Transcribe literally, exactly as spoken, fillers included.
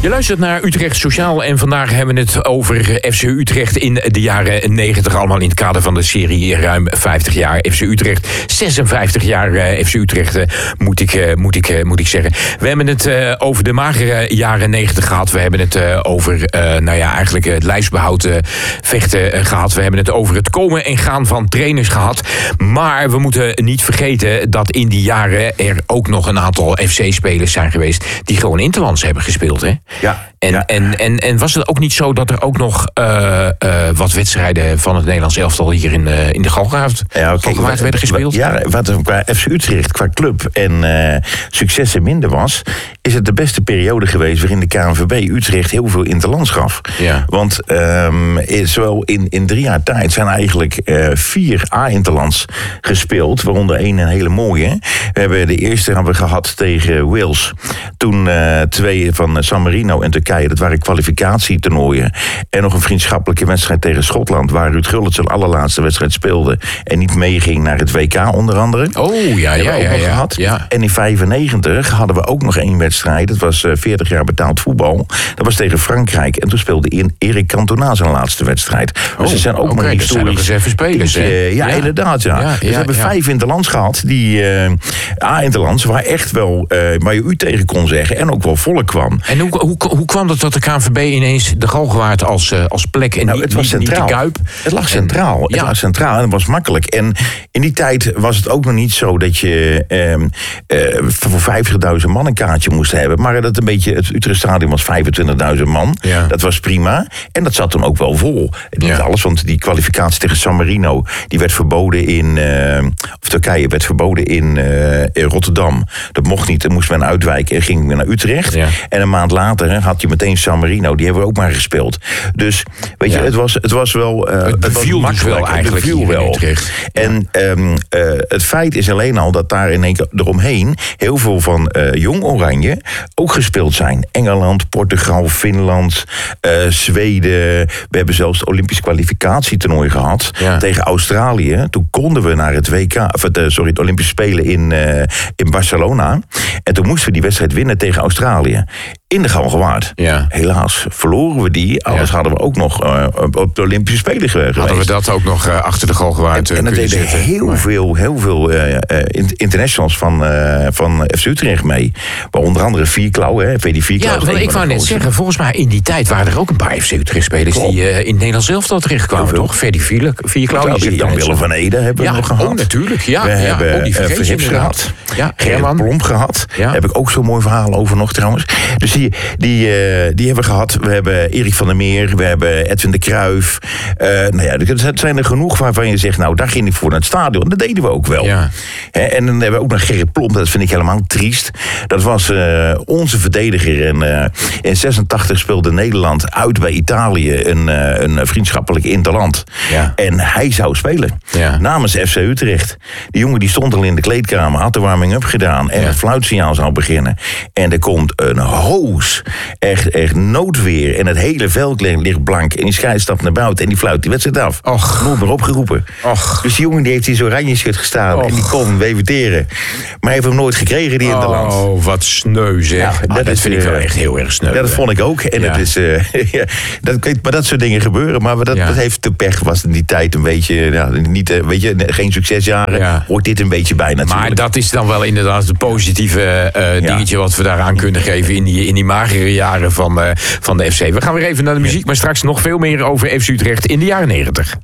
Je luistert naar Utrecht Sociaal en vandaag hebben we het over F C Utrecht in de jaren negentig. Allemaal in het kader van de serie ruim vijftig jaar F C Utrecht. zesenvijftig jaar F C Utrecht, moet ik, moet ik, moet ik zeggen. We hebben het uh, over de magere jaren negentig gehad. We hebben het uh, over uh, nou ja, eigenlijk het lijfsbehoud uh, vechten uh, gehad. We hebben het over het komen en gaan van trainers gehad. Maar we moeten niet vergeten dat in die jaren er ook nog een aantal F C-spelers zijn geweest die gewoon interlands hebben gespeeld, hè? Ja. En, ja. en, en, en was het ook niet zo dat er ook nog uh, uh, wat wedstrijden van het Nederlands elftal hier in, uh, in de Galgenwaard ja, okay, werden gespeeld? Ja, wat er qua F C Utrecht, qua club en uh, successen minder was, is het de beste periode geweest waarin de K N V B Utrecht heel veel interlands gaf. Ja. Want um, zowel in, in drie jaar tijd zijn eigenlijk uh, vier A-interlands gespeeld, waaronder één een hele mooie. We hebben de eerste hebben we gehad tegen Wales. Toen uh, twee van San Marino en Turkije. Dat waren kwalificatietoernooien. En nog een vriendschappelijke wedstrijd tegen Schotland, waar Ruud Gullit zijn allerlaatste wedstrijd speelde en niet meeging naar het W K onder andere. Oh, ja, ja, ja, ja, gehad. ja. En in vijfennegentig hadden we ook nog één wedstrijd. Dat was uh, veertig jaar betaald voetbal. Dat was tegen Frankrijk. En toen speelde Erik Cantona zijn laatste wedstrijd. Oh, dus er zijn ook okay, nog historisch. Dat zijn ook reservespelers, die, uh, ja, ja, inderdaad, ja. ja, ja dus we hebben ja. vijf interlands gehad, die uh, A-interlands, waar echt wel, uh, waar je u tegen kon zeggen en ook wel volk kwam. En hoe, hoe, hoe kwam het dat de K N V B ineens de Galgenwaard als, uh, als plek en nou, niet, het was niet, niet de Kuip? Het lag centraal. En, het ja. lag centraal en het was makkelijk. En in die tijd was het ook nog niet zo dat je uh, uh, voor vijftigduizend man een kaartje moest hebben. Maar dat een beetje, het Utrechtstadion was vijfentwintigduizend man. Ja. Dat was prima. En dat zat dan ook wel vol. Niet ja. alles, want die kwalificatie tegen San Marino, die werd verboden in, uh, of Turkije werd verboden in, uh, in Rotterdam. Dat mocht niet, dan moest men uitwijken en ging men naar Utrecht. Ja. En een maand later hè, had je meteen San Marino, die hebben we ook maar gespeeld. Dus, weet ja. je, het was, het was wel uh, het beviel het was makkelijk, dus wel eigenlijk het wel. Utrecht. En ja. um, uh, het feit is alleen al dat daar in één keer eromheen heel veel van uh, Jong Oranje ook gespeeld zijn. Engeland, Portugal, Finland, uh, Zweden. We hebben zelfs het Olympisch kwalificatietoernooi gehad ja. tegen Australië. Toen konden we naar het W K, of het, uh, sorry, het Olympisch Spelen in, uh, in Barcelona. En toen moesten we die wedstrijd winnen tegen Australië. In de Galgenwaard. Ja. Helaas verloren we die. Anders ja. hadden we ook nog uh, op de Olympische Spelen geweest. Hadden we dat ook nog uh, achter de Galgenwaard uh, En, en dat deden heel maar... veel, heel veel uh, uh, internationals van, uh, van F C Utrecht mee. Maar onder andere Vierklauw, hè. Die Vierklauw ja, ik wou net zeggen, volgens mij in die tijd waren er ook een paar F C Utrecht-spelers die uh, in het Nederlands elftal terechtkwamen, toch? Ferdy Vierklauw. Jan-Willem van Ede hebben ja, we nog gehad. Oh, natuurlijk. Ja, we ja, hebben oh, die uh, Verhips gehad. Ja, Gerrit Plomp gehad. Ja. Daar heb ik ook zo'n mooi verhaal over nog trouwens. Dus die, die, uh, die hebben we gehad. We hebben Erik van der Meer. We hebben Edwin de Cruijff. Uh, nou ja, er zijn er genoeg waarvan je zegt, nou, daar ging ik voor naar het stadion. Dat deden we ook wel. Ja. He, en dan hebben we ook nog Gerrit Plomp. Dat vind ik helemaal triest. Dat was uh, onze verdediger. En uh, in zesentachtig speelde Nederland uit bij Italië een, uh, een vriendschappelijk interland. Ja. En hij zou spelen. Ja. Namens F C Utrecht. Die jongen die stond al in de kleedkamer, had de warming-up gedaan en ja. het fluitsignaal zou beginnen. En er komt een hoos. Echt, echt noodweer. En het hele veld ligt blank. En die scheids stapt naar buiten en die fluit die wedstrijd af. Och. Nooit meer opgeroepen. Och. Dus die jongen die heeft in zo'n oranje shirt gestaan. Och. En die kon weviteren. Maar hij heeft hem nooit gekregen, die interland. Oh, wat sneu zeg. Ja, ah, dat, dat vind uh, ik wel echt heel erg sneu. Ja, dat vond ik ook. En ja. het is, uh, ja, dat, maar dat soort dingen gebeuren. Maar dat, ja. dat heeft de pech, was in die tijd een beetje, ja, niet, uh, weet je, geen succesjaren. Ja. Hoort dit een beetje bij natuurlijk. Maar dat is dan wel inderdaad het positieve uh, ja. dingetje wat we daaraan kunnen geven in die, in die magere jaren van, uh, van de F C. We gaan weer even naar de muziek, maar straks nog veel meer over F C Utrecht in de jaren negentig.